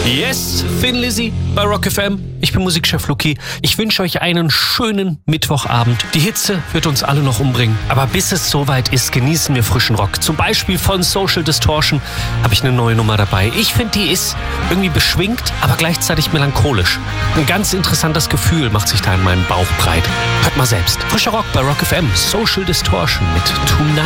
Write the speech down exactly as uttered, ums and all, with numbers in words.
Yes, Thin Lizzy bei Rock F M. Ich bin Musikchef Luki. Ich wünsche euch einen schönen Mittwochabend. Die Hitze wird uns alle noch umbringen. Aber bis es soweit ist, genießen wir frischen Rock. Zum Beispiel von Social Distortion habe ich eine neue Nummer dabei. Ich finde, die ist irgendwie beschwingt, aber gleichzeitig melancholisch. Ein ganz interessantes Gefühl macht sich da in meinem Bauch breit. Hört mal selbst. Frischer Rock bei Rock F M. Social Distortion mit Tonight.